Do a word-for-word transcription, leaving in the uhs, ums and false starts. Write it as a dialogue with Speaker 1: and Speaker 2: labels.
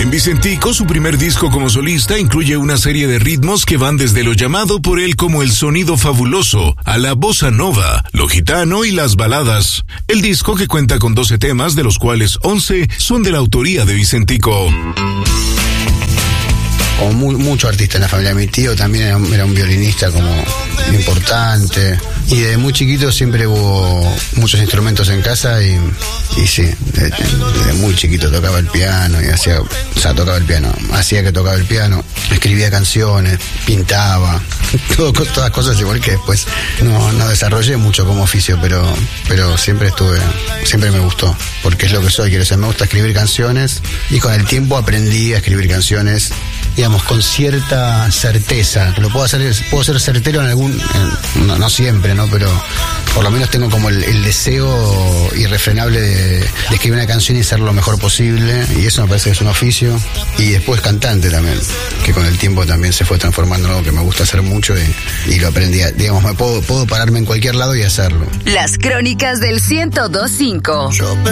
Speaker 1: En Vicentico, su primer disco como solista incluye una serie de ritmos que van desde lo llamado por él como el sonido fabuloso, a la bossa nova, lo gitano y las baladas. El disco, que cuenta con doce temas, de los cuales once son de la autoría de Vicentico.
Speaker 2: Como mu- muchos artistas en la familia. Mi tío también era un, era un violinista como importante. Y desde muy chiquito siempre hubo muchos instrumentos en casa y, y sí, desde, desde muy chiquito tocaba el piano y hacía, o sea, tocaba el piano, hacía que tocaba el piano, escribía canciones, pintaba, todo, todas cosas igual que después no, no desarrollé mucho como oficio, pero, pero siempre estuve, siempre me gustó, porque es lo que soy, quiero decir, me gusta escribir canciones y con el tiempo aprendí a escribir canciones, digamos, con cierta certeza, que lo puedo hacer, puedo ser certero en algún, en, no, no siempre, ¿no? Pero por lo menos tengo como el, el deseo irrefrenable de, de escribir una canción y ser lo mejor posible, y eso me parece que es un oficio. Y después cantante también, que con el tiempo también se fue transformando en algo que me gusta hacer mucho y, y lo aprendí, a, digamos, me puedo, puedo pararme en cualquier lado y hacerlo.
Speaker 3: Las crónicas del ciento dos punto cinco.